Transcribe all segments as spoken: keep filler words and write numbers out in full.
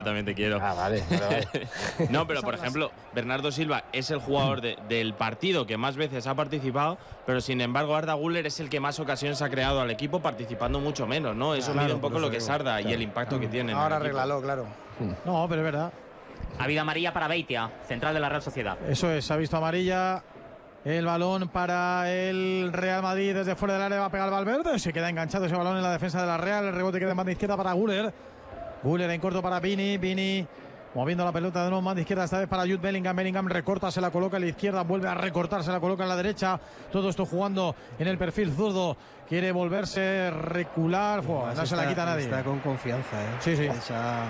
También te quiero. Ah, vale. vale, vale. No, pero por ejemplo, Bernardo Silva es el jugador de, del partido que más veces ha participado, pero sin embargo Arda Güler es el que más ocasiones ha creado al equipo participando mucho menos, ¿no? Eso Claro, mide un poco lo que digo, es Arda claro, y el impacto claro. que tiene. Ahora arréglalo, claro. No, pero es verdad. Ha habido amarilla para Beitia, central de la Real Sociedad. Eso es, se ha visto amarilla. El balón para el Real Madrid desde fuera del área, va a pegar Valverde. Se queda enganchado ese balón en la defensa de la Real. El rebote queda en banda izquierda para Güler. Güler en corto para Vini. Vini moviendo la pelota de nuevo en banda izquierda, esta vez para Jude Bellingham. Bellingham recorta, se la coloca a la izquierda, vuelve a recortar, se la coloca a la derecha. Todo esto jugando en el perfil zurdo. Quiere volverse, recular. Fua, no está, se la quita a nadie. Está con confianza, ¿eh? Sí, sí. Esa...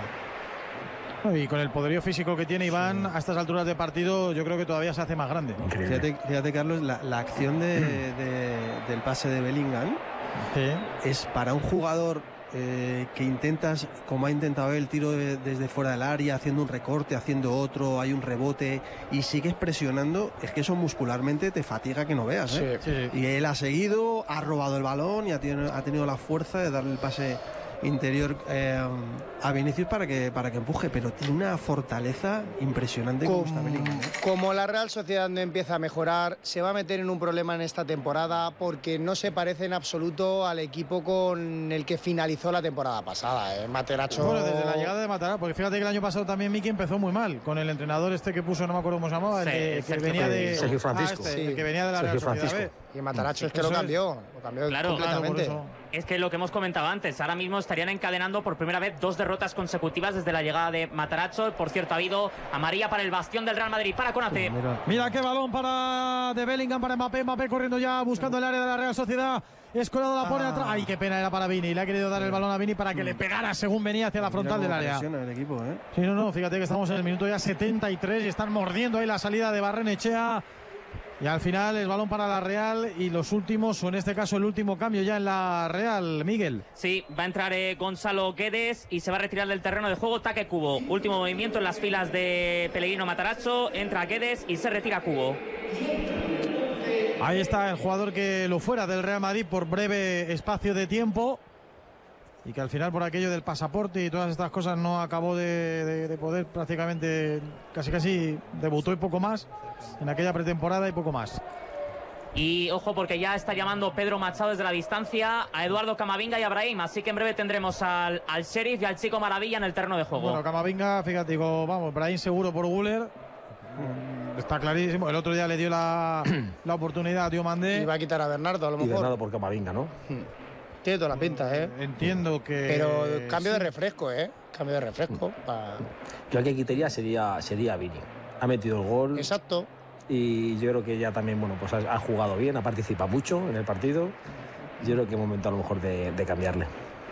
Y con el poderío físico que tiene Iván, sí, a estas alturas de partido, yo creo que todavía se hace más grande. Fíjate, fíjate, Carlos, la, la acción de, de, del pase de Bellingham, sí, es para un jugador eh, que intentas, como ha intentado él, tiro de, desde fuera del área, haciendo un recorte, haciendo otro, hay un rebote y sigues presionando. Es que eso muscularmente te fatiga que no veas, ¿eh? Sí, sí, sí. Y él ha seguido, ha robado el balón y ha tenido, ha tenido la fuerza de darle el pase interior eh, a Vinicius para que, para que empuje, pero tiene una fortaleza impresionante. Como, como, Bellingham, ¿eh? como la Real Sociedad no empieza a mejorar, se va a meter en un problema en esta temporada porque no se parece en absoluto al equipo con el que finalizó la temporada pasada, ¿eh? Materazzo... Bueno, desde la llegada de Materazzo, porque fíjate que el año pasado también Miki empezó muy mal, con el entrenador este que puso, no me acuerdo cómo se llamaba, sí, el que, que venía de... Sergio Francisco. Ah, este, sí. el que venía de la Sergio Real Sociedad Francisco. Y Matarazzo Sí, es que lo eso cambió, lo cambió Claro, completamente. claro, Es que lo que hemos comentado antes, ahora mismo estarían encadenando por primera vez dos derrotas consecutivas desde la llegada de Matarazzo. Por cierto, ha habido amarilla para el bastión del Real Madrid, para Konaté. Mira, Mira qué balón para de Bellingham para Mbappé, Mbappé corriendo ya buscando el área de la Real Sociedad. Escolado la pone Ah. atrás. Ay, qué pena era para Vini. Le ha querido dar el balón a Vini para que le pegara según venía hacia la frontal del área. El equipo, ¿eh? Sí, no, no, fíjate que estamos en el minuto ya setenta y tres y están mordiendo ahí la salida de Barrenechea. Y al final el balón para la Real y los últimos, o en este caso el último cambio ya en la Real, Miguel. Sí, va a entrar eh, Gonzalo Guedes y se va a retirar del terreno de juego Taque Kubo. Último movimiento en las filas de Pellegrino Matarazzo, entra Guedes y se retira Kubo. Ahí está el jugador que lo fuera del Real Madrid por breve espacio de tiempo y que al final por aquello del pasaporte y todas estas cosas no acabó de, de, de poder prácticamente, casi casi debutó y poco más en aquella pretemporada y poco más. Y ojo porque ya está llamando Pedro Machado desde la distancia a Eduardo Camavinga y a Brahim, así que en breve tendremos al, al Sheriff y al Chico Maravilla en el terreno de juego. Bueno, Camavinga, fíjate, digo, vamos, Brahim seguro por Güler. Está clarísimo. El otro día le dio la, la oportunidad a Diomandé. Y va a quitar a Bernardo, a lo Y mejor. Bernardo por Camavinga, ¿no? Tiene toda la pinta, ¿eh? Entiendo que. Pero cambio sí. de refresco, ¿eh? Cambio de refresco. Pa... Yo al que quitaría sería, sería Vini. Ha metido el gol. Exacto. Y yo creo que ya también, bueno, pues ha, ha jugado bien, ha participado mucho en el partido. Yo creo que es momento a lo mejor de, de cambiarle.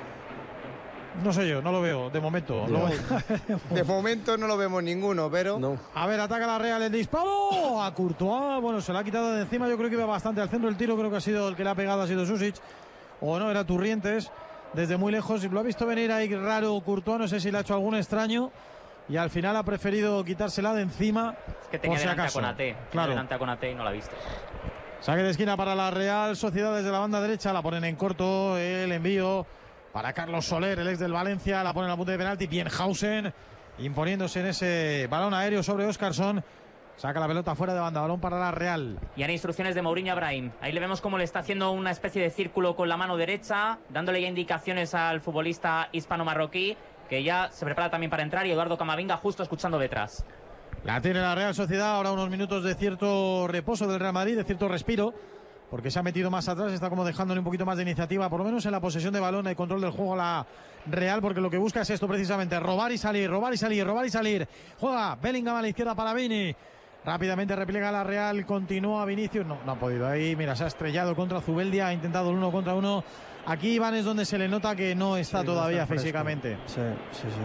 No sé yo, no lo veo, de momento. No. No. De momento no lo vemos ninguno, pero... No. A ver, ataca la Real, el disparo a Courtois. Bueno, se la ha quitado de encima. Yo creo que iba bastante al centro del tiro. Creo que ha sido el que le ha pegado, ha sido Susic. O no, era Turrientes. Desde muy lejos. Lo ha visto venir ahí raro Courtois. No sé si le ha hecho algún extraño. Y al final ha preferido quitársela de encima. Es que tenía por si delante acaso. a Konaté. Claro. Delante a Konaté y no la ha visto. Saque de esquina para la Real Sociedad desde la banda derecha. La ponen en corto. El envío para Carlos Soler, el ex del Valencia. La pone en la punta de penalti. Bienhausen imponiéndose en ese balón aéreo sobre Óscarsson. Saca la pelota fuera de banda. Balón para la Real. Y hay instrucciones de Mourinho a Brahim. Ahí le vemos cómo le está haciendo una especie de círculo con la mano derecha, dándole ya indicaciones al futbolista hispano-marroquí, que ya se prepara también para entrar, y Eduardo Camavinga justo escuchando detrás. La tiene la Real Sociedad. Ahora unos minutos de cierto reposo del Real Madrid, de cierto respiro, porque se ha metido más atrás, está como dejándole un poquito más de iniciativa, por lo menos en la posesión de balón, el control del juego la Real, porque lo que busca es esto precisamente, robar y salir, robar y salir, robar y salir. Juega Bellingham a la izquierda para Vini. Rápidamente repliega la Real, continúa Vinicius, no, no ha podido ahí, mira, se ha estrellado contra Zubeldia, ha intentado el uno contra uno. Aquí Iván es donde se le nota que no está Sí, todavía no está físicamente. Sí, sí, sí.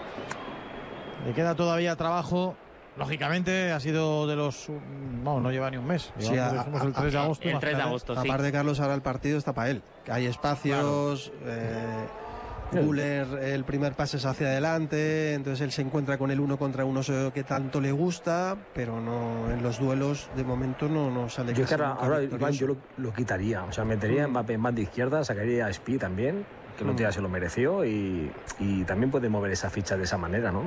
Le queda todavía trabajo. Lógicamente ha sido de los... Vamos, no lleva ni un mes. Sí, Llevamos, a- dijimos, el a- tres de a- agosto. El tres de imagínate. agosto, sí. Aparte, Carlos, ahora el partido está para él. Que hay espacios. Eh, Güler, el primer pase es hacia adelante, entonces él se encuentra con el uno contra uno que tanto le gusta, pero no en los duelos de momento no, no sale. Yo es que casi ahora, nunca ahora victorioso. Iván, yo lo, lo quitaría. O sea, metería a Mbappé en banda izquierda, sacaría a Spi también. que el otro día se lo mereció y, y también puede mover esa ficha de esa manera, ¿no?